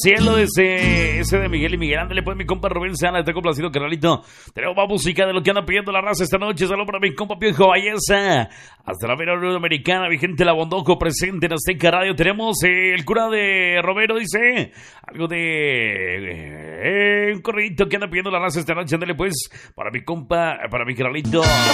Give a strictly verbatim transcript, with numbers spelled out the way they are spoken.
Cielo, ese, ese de Miguel y Miguel. Ándale, pues, mi compa Rubén Sana, está complacido, carnalito. Tenemos más música de lo que anda pidiendo la raza esta noche. Saludos para mi compa Piojo Balleza. Hasta la vera Unión Americana, mi gente La Bondoco, presente en Azteca Radio. Tenemos eh, el cura de Romero, dice, algo de... Eh, un corridito que anda pidiendo la raza esta noche. Ándale, pues, para mi compa, para mi carnalito.